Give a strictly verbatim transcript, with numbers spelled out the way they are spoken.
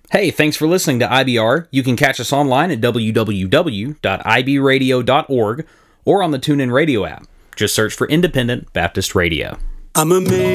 Hey, thanks for listening to I B R. You can catch us online at w w w dot i b radio dot org or on the TuneIn Radio app. Just search for Independent Baptist Radio. I'm amazed